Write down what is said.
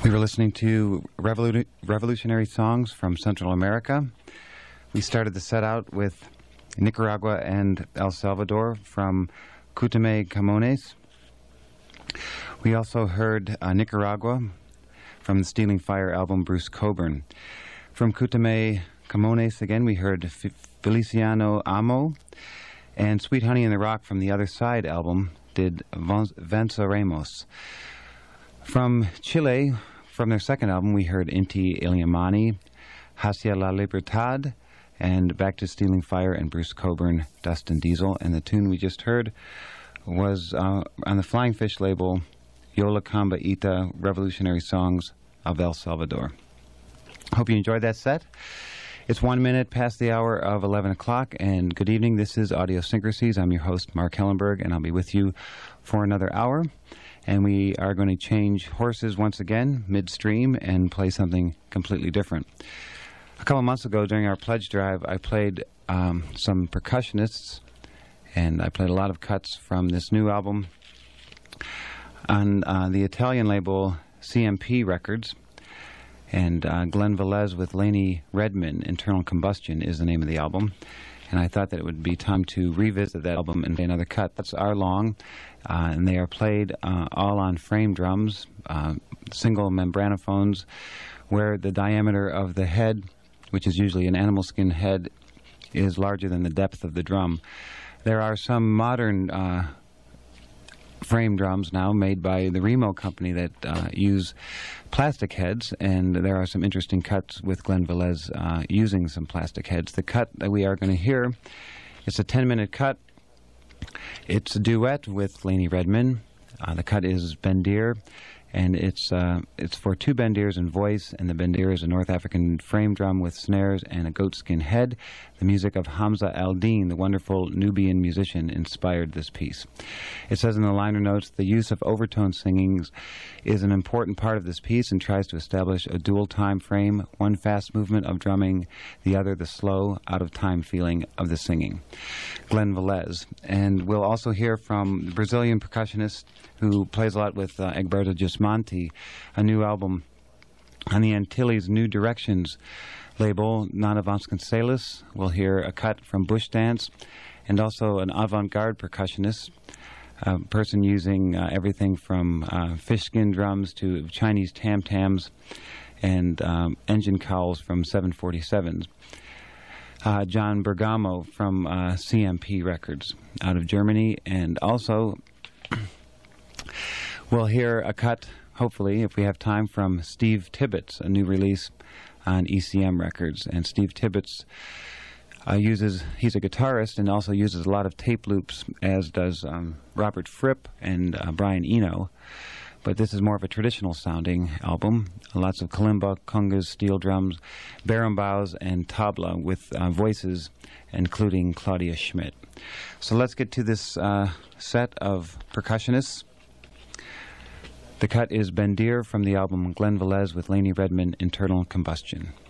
We were listening to revolutionary songs from Central America. We started the set out with Nicaragua and El Salvador from Cútame Camones. We also heard Nicaragua from the Stealing Fire album, Bruce Cockburn. From Cútame Camones again, we heard Feliciano Amo, and Sweet Honey in the Rock from the Other Side album did Venceremos. From Chile, from their second album, we heard Inti Illimani, Hacia la Libertad, and back to Stealing Fire and Bruce Cockburn, Dust and Diesel. And the tune we just heard was on the Flying Fish label, Yo La Camba Ita, Revolutionary Songs of El Salvador. Hope you enjoyed that set. It's 1 minute past the hour of 11 o'clock, and good evening. This is Audiosyncrasies. I'm your host, Mark Hellenberg, and I'll be with you for another hour. And we are going to change horses once again, midstream, and play something completely different. A couple months ago, during our pledge drive, I played some percussionists, and I played a lot of cuts from this new album on the Italian label CMP Records. And Glenn Velez with Laney Redman, Internal Combustion, is the name of the album. And I thought that it would be time to revisit that album and play another cut. Cuts are long, and they are played all on frame drums, single membranophones, where the diameter of the head, which is usually an animal skin head, is larger than the depth of the drum. There are some modern frame drums now made by the Remo company that use plastic heads, and there are some interesting cuts with Glenn Velez using some plastic heads. The cut that we are going to hear, it's a 10-minute cut. It's a duet with Laney Redman. The cut is Bendir, and it's for two bendirs and voice, and the bendir is a North African frame drum with snares and a goatskin head. The music of Hamza Al-Din, the wonderful Nubian musician, inspired this piece. It says in the liner notes, the use of overtone singings is an important part of this piece and tries to establish a dual time frame, one fast movement of drumming, the other the slow, out-of-time feeling of the singing. Glenn Velez. And we'll also hear from the Brazilian percussionist who plays a lot with Egberto Gismonti, a new album on the Antilles New Directions label, Nana Vasconcelos. We'll hear a cut from Bush Dance, and also an avant-garde percussionist, a person using everything from fish skin drums to Chinese tam-tams and engine cowls from 747s. John Bergamo from CMP Records out of Germany, and also we'll hear a cut, hopefully, if we have time, from Steve Tibbetts, a new release on ECM Records. And Steve Tibbetts he's a guitarist and also uses a lot of tape loops, as does Robert Fripp and Brian Eno. But this is more of a traditional sounding album. Lots of kalimba, congas, steel drums, barambaus, and tabla with voices, including Claudia Schmidt. So let's get to this set of percussionists. The cut is Bendir from the album Glenn Velez with Laney Redman, Internal Combustion.